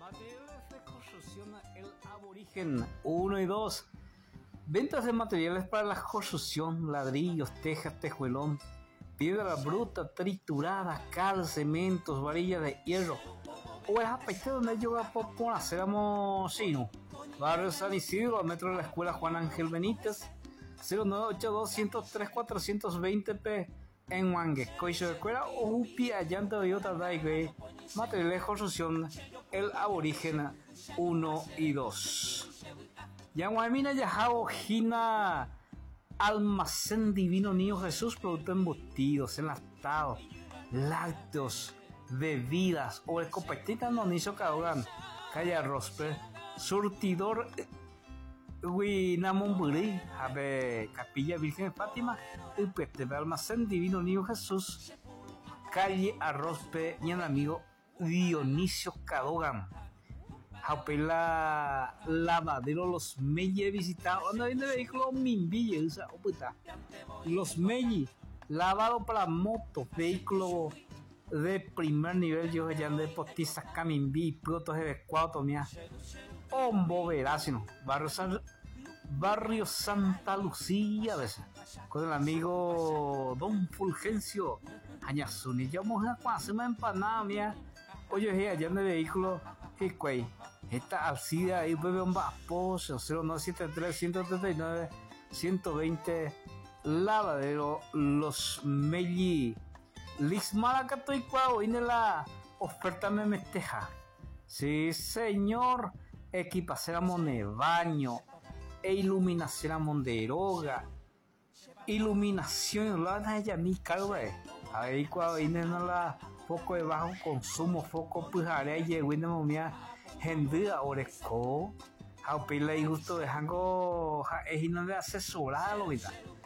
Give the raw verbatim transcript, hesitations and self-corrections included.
Materiales de construcción El Aborigen uno y dos. Ventas de materiales para la construcción: ladrillos, tejas, tejuelón, piedra bruta, triturada, cal, cementos, varillas de hierro. O es apeite donde yo por hacer amosino. Barrio San Isidro, a metro de la escuela Juan Ángel Benítez, cero nueve ocho dos, uno cero tres, cuatro dos cero P en Wangue, Coiso de Cuera, o Upi, Allanta de Iota Daigue, materiales de construcción El Aborigen uno y dos. Yanguamina Yajao Gina Almacén Divino Niño Jesús, productos embutidos, enlatados, lácteos, bebidas, o escopetita no niso caogan, calle Rosper, surtidor Winamumburí, Ave Capilla Virgen de Fátima, Upete, Almacén Divino Niño Jesús, calle Arrozpe, y el amigo Dionisio Cadogan. Jaupela lavadero Los Melli visitado, donde viene el vehículo Mimbille, usa, oh puta. Los Melli, lavado para moto, vehículo de primer nivel, yo ya de postiza Camimbi, protos de cuatro mía. Ombo Verásino, barrio, San, barrio Santa Lucía, ¿ves? Con el amigo Don Fulgencio Añazuni, ya vamos a hacer una empanada mía. Oye, allá en el vehículo, que cuey, esta alcida ahí bebe un vaposo, cero nueve siete tres, uno tres nueve, uno dos cero, lavadero Los Melli. Lismara Catoicuao, viene la oferta me mesteja. Sí, señor. Equipacéramos de baño e iluminación de droga. Iluminación, la van a llamar caro, ahí cuando viene la foco de bajo consumo, foco pujarea y llegó en la momia gendida oreco. A pila y justo dejando es no de asesorarlo y tal.